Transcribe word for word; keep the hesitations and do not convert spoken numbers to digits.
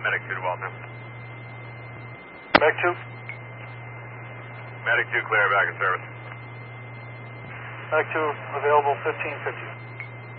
Medic two to Walter. Medic two. Medic two clear, back in service. Medic two available fifteen fifty.